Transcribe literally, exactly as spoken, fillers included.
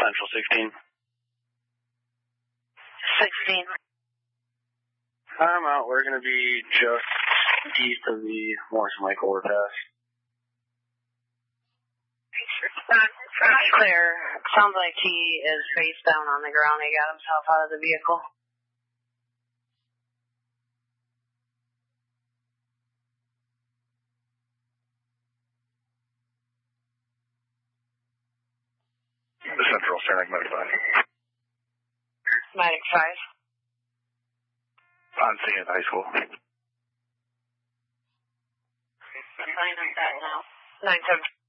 Central sixteen. sixteen. I'm out. We're going to be just east of the Morrison Lake overpass. Clear. Sounds like he is face down on the ground. He got himself out of the vehicle. Central, Saranac Medic five. Medic five. On scene at high school. Sign up that now. nine seven.